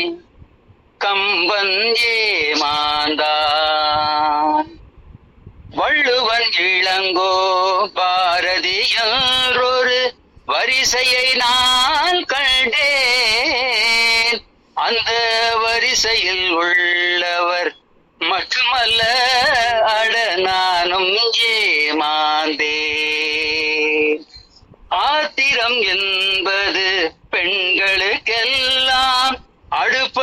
கம்பன் ஏமாந்தான். வள்ளுவன் இளங்கோ பாரதி என்றொரு வரிசையை நான் கண்டேன். அந்த வரிசையில் உள்ளவர் மட்டுமல்ல அட நானும் ஏமாந்தேன். ஆத்திரம் என்பது பெண்களுக்கெல்லாம் அடுப்ப